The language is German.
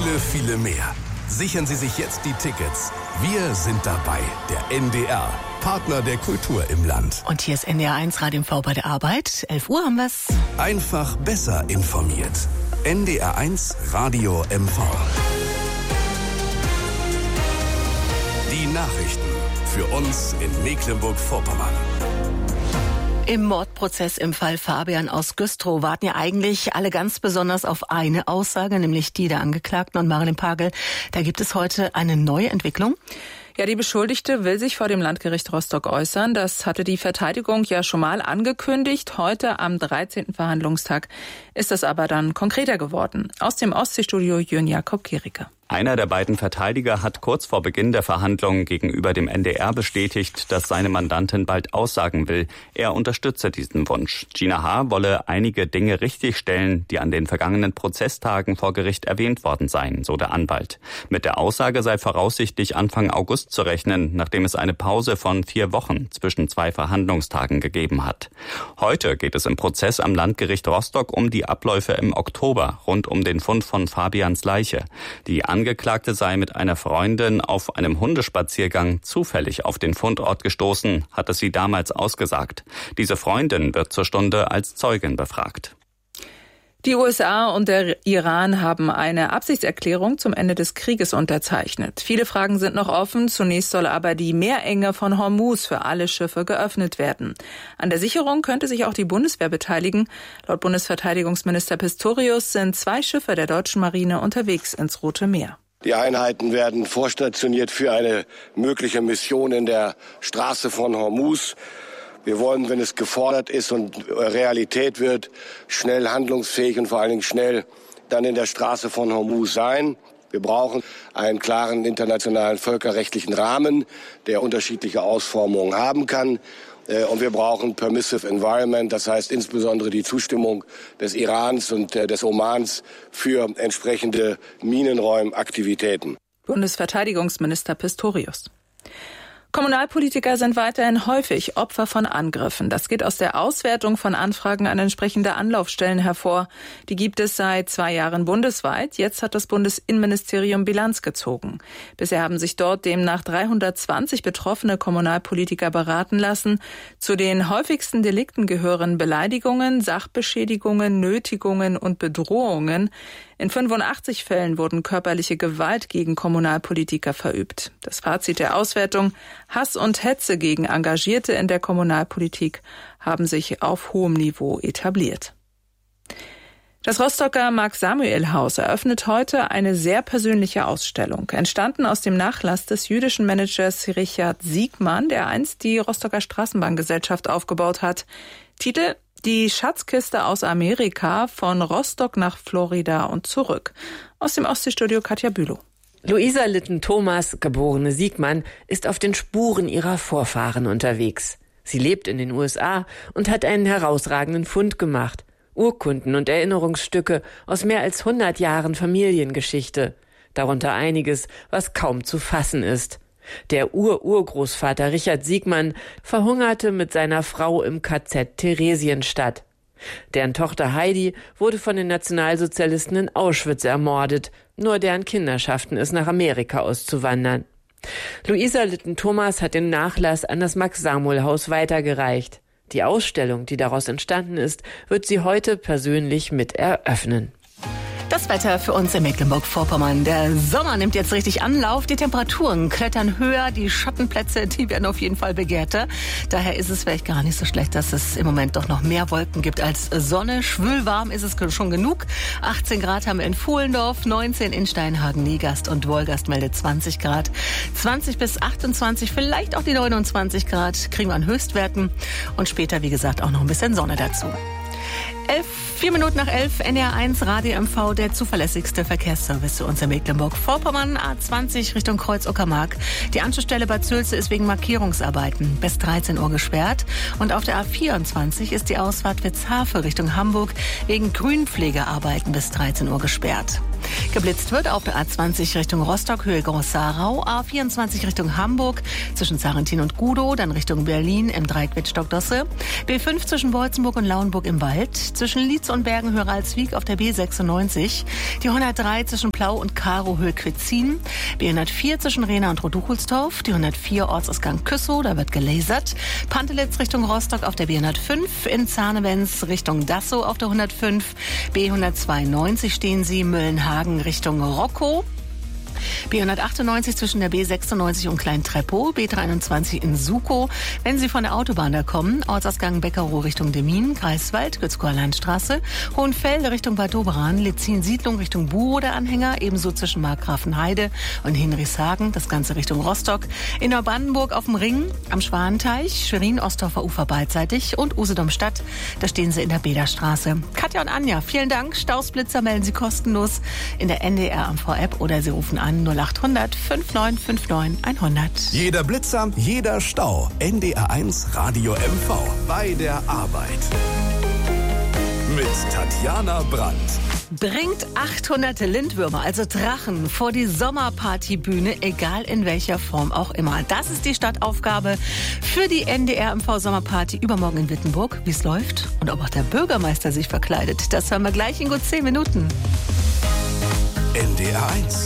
viele, viele mehr. Sichern Sie sich jetzt die Tickets. Wir sind dabei, der NDR, Partner der Kultur im Land. Und hier ist NDR 1 Radio MV bei der Arbeit. 11 Uhr haben wir's. Einfach besser informiert. NDR 1 Radio MV. Die Nachrichten für uns in Mecklenburg-Vorpommern. Im Mordprozess im Fall Fabian aus Güstrow warten ja eigentlich alle ganz besonders auf eine Aussage, nämlich die der Angeklagten. Und Marilyn Pagel, da gibt es heute eine neue Entwicklung. Ja, die Beschuldigte will sich vor dem Landgericht Rostock äußern. Das hatte die Verteidigung ja schon mal angekündigt. Heute am 13. Verhandlungstag ist das aber dann konkreter geworden. Aus dem Ostseestudio Jürgen Jakob Gericke. Einer der beiden Verteidiger hat kurz vor Beginn der Verhandlungen gegenüber dem NDR bestätigt, dass seine Mandantin bald aussagen will. Er unterstütze diesen Wunsch. Gina H. wolle einige Dinge richtigstellen, die an den vergangenen Prozesstagen vor Gericht erwähnt worden seien, so der Anwalt. Mit der Aussage sei voraussichtlich Anfang August zu rechnen, nachdem es eine Pause von 4 Wochen zwischen 2 Verhandlungstagen gegeben hat. Heute geht es im Prozess am Landgericht Rostock um die Abläufe im Oktober rund um den Fund von Fabians Leiche. Die Angeklagte sei mit einer Freundin auf einem Hundespaziergang zufällig auf den Fundort gestoßen, hatte sie damals ausgesagt. Diese Freundin wird zur Stunde als Zeugin befragt. Die USA und der Iran haben eine Absichtserklärung zum Ende des Krieges unterzeichnet. Viele Fragen sind noch offen. Zunächst soll aber die Meerenge von Hormuz für alle Schiffe geöffnet werden. An der Sicherung könnte sich auch die Bundeswehr beteiligen. Laut Bundesverteidigungsminister Pistorius sind 2 Schiffe der deutschen Marine unterwegs ins Rote Meer. Die Einheiten werden vorstationiert für eine mögliche Mission in der Straße von Hormuz. Wir wollen, wenn es gefordert ist und Realität wird, schnell handlungsfähig und vor allen Dingen schnell dann in der Straße von Hormuz sein. Wir brauchen einen klaren internationalen völkerrechtlichen Rahmen, der unterschiedliche Ausformungen haben kann. Und wir brauchen Permissive Environment, das heißt insbesondere die Zustimmung des Irans und des Omans für entsprechende Minenräumaktivitäten. Bundesverteidigungsminister Pistorius. Kommunalpolitiker sind weiterhin häufig Opfer von Angriffen. Das geht aus der Auswertung von Anfragen an entsprechende Anlaufstellen hervor. Die gibt es seit 2 Jahren bundesweit. Jetzt hat das Bundesinnenministerium Bilanz gezogen. Bisher haben sich dort demnach 320 betroffene Kommunalpolitiker beraten lassen. Zu den häufigsten Delikten gehören Beleidigungen, Sachbeschädigungen, Nötigungen und Bedrohungen. In 85 Fällen wurden körperliche Gewalt gegen Kommunalpolitiker verübt. Das Fazit der Auswertung: Hass und Hetze gegen Engagierte in der Kommunalpolitik haben sich auf hohem Niveau etabliert. Das Rostocker Marc-Samuel-Haus eröffnet heute eine sehr persönliche Ausstellung. Entstanden aus dem Nachlass des jüdischen Managers Richard Siegmann, der einst die Rostocker Straßenbahngesellschaft aufgebaut hat. Titel: Die Schatzkiste aus Amerika, von Rostock nach Florida und zurück. Aus dem Ostseestudio Katja Bülow. Luisa Litten-Thomas, geborene Siegmann, ist auf den Spuren ihrer Vorfahren unterwegs. Sie lebt in den USA und hat einen herausragenden Fund gemacht. Urkunden und Erinnerungsstücke aus mehr als 100 Jahren Familiengeschichte. Darunter einiges, was kaum zu fassen ist. Der Urgroßvater Richard Siegmann verhungerte mit seiner Frau im KZ Theresienstadt. Deren Tochter Heidi wurde von den Nationalsozialisten in Auschwitz ermordet. Nur deren Kinder schafften es, nach Amerika auszuwandern. Luisa Litten-Thomas hat den Nachlass an das Max-Samuel-Haus weitergereicht. Die Ausstellung, die daraus entstanden ist, wird sie heute persönlich mit eröffnen. Das Wetter für uns in Mecklenburg-Vorpommern. Der Sommer nimmt jetzt richtig Anlauf. Die Temperaturen klettern höher. Die Schattenplätze, die werden auf jeden Fall begehrter. Daher ist es vielleicht gar nicht so schlecht, dass es im Moment doch noch mehr Wolken gibt als Sonne. Schwülwarm ist es schon genug. 18 Grad haben wir in Fohlendorf, 19 in Steinhagen, Niegast und Wolgast meldet 20 Grad. 20 bis 28, vielleicht auch die 29 Grad kriegen wir an Höchstwerten. Und später, wie gesagt, auch noch ein bisschen Sonne dazu. 4 Minuten nach 11, NDR 1 Radio MV, der zuverlässigste Verkehrsservice zu uns in Mecklenburg-Vorpommern. A20 Richtung Kreuz-Uckermark. Die Anschlussstelle Bad Sülze ist wegen Markierungsarbeiten bis 13 Uhr gesperrt. Und auf der A24 ist die Ausfahrt Witzhafe Richtung Hamburg wegen Grünpflegearbeiten bis 13 Uhr gesperrt. Geblitzt wird auf der A20 Richtung Rostock, Höhe Groß-Sarau, A24 Richtung Hamburg, zwischen Sarrentin und Gudow, dann Richtung Berlin im Dreieck Wittstock-Dosse, B5 zwischen Beutzenburg und Lauenburg im Wald, zwischen Lietz und Bergen, Höhe Ralswiek auf der B96, die 103 zwischen Plau und Karow, Höhe Quitzin, B104 zwischen Rehna und Roduchelsdorf, die 104 Ortsausgang Küssow, da wird gelasert, Pantelitz Richtung Rostock auf der B105, in Zarnewenz Richtung Dassow auf der 105, B192 stehen Sie, Müllenhagen Richtung Rockow, B198 zwischen der B96 und Klein-Treppow, B23 in Sukow. Wenn Sie von der Autobahn da kommen, Ortsausgang Beckerow Richtung Demmin, Greifswald, Gützkower Landstraße, Hohenfelde Richtung Bad Doberan, Letzin-Siedlung Richtung Burow der Anhänger, ebenso zwischen Markgrafenheide und Hinrichshagen, das Ganze Richtung Rostock. In Neubrandenburg auf dem Ring, am Schwanenteich, Schwerin-Ostdorfer Ufer beidseitig und Usedom-Stadt, da stehen Sie in der Bederstraße. Katja und Anja, vielen Dank. Stausblitzer melden Sie kostenlos in der NDR AMV-App oder Sie rufen an 0800 5959 100. Jeder Blitzer, jeder Stau. NDR1 Radio MV. Bei der Arbeit. Mit Tatjana Brandt. Bringt 800 Lindwürmer, also Drachen, vor die Sommerpartybühne, egal in welcher Form auch immer. Das ist die Stadtaufgabe für die NDR MV Sommerparty übermorgen in Wittenburg. Wie es läuft und ob auch der Bürgermeister sich verkleidet, das hören wir gleich in gut 10 Minuten. NDR1